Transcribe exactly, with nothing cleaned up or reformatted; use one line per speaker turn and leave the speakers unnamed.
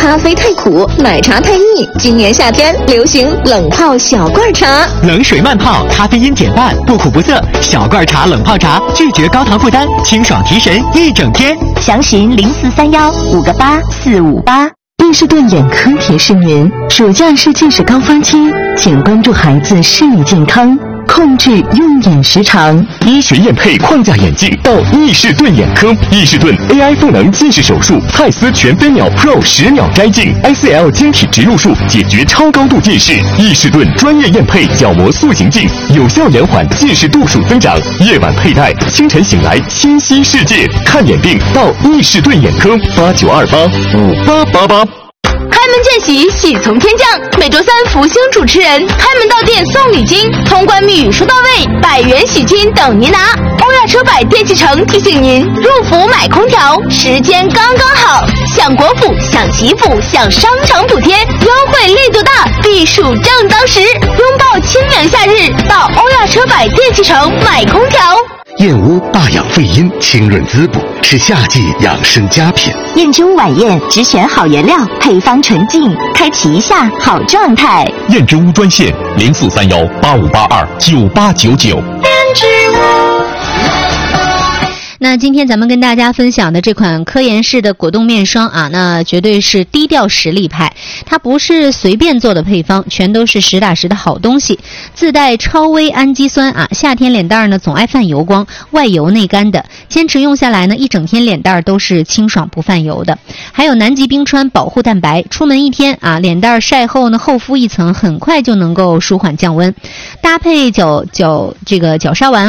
咖啡太苦，奶茶太腻。今年夏天流行冷泡小罐茶，
冷水慢泡，咖啡因减半，不苦不涩。小罐茶冷泡茶，拒绝高糖负担，清爽提神一整天。
详询零四三幺五个八四五八。
伊士顿眼科提示您：暑假是近视高峰期，请关注孩子视力健康，控制用眼时长。
医学验配框架眼镜到伊士顿眼科，伊士顿 A I 赋能近视手术，蔡司全飞秒 Pro 十秒摘镜 ，S L 晶体植入术解决超高度近视。伊士顿专业验配角膜塑形镜，有效延缓近视度数增长。夜晚佩戴，清晨醒来清晰世界。看眼病到伊士顿眼科，八九二八五八八八。
开门见喜，喜从天降。每周三，福星主持人开门到店送礼金，通关密语说到位，百元喜金等您拿。欧亚车百电器城提醒您，入伏买空调时间刚刚好，享国府、享祈福、享商场补贴，优惠力度大，避暑正当时。拥抱清凉夏日，到欧亚车百电器城买空调。
燕窝霸养肺阴，清润滋补，是夏季养生佳品。
燕之屋晚宴只选好原料，配方纯净，开启一下好状态。
燕之屋专线零四三幺八五八二九八九九。
燕之屋。
那今天咱们跟大家分享的这款科颜氏的果冻面霜啊，那绝对是低调实力派，它不是随便做的配方，全都是实打实的好东西，自带超微氨基酸啊，夏天脸蛋呢总爱泛油光，外油内干的，坚持用下来呢，一整天脸蛋都是清爽不泛油的。还有南极冰川保护蛋白，出门一天啊，脸蛋晒后呢，厚敷一层，很快就能够舒缓降温。搭配角角这个角鲨烷